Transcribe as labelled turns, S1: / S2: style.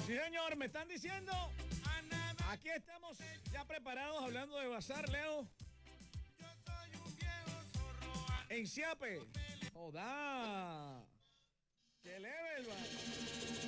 S1: Sí, señor, me están diciendo. Aquí estamos ya preparados hablando de bazar, Leo. En Siape. Joda. ¡Qué level, va!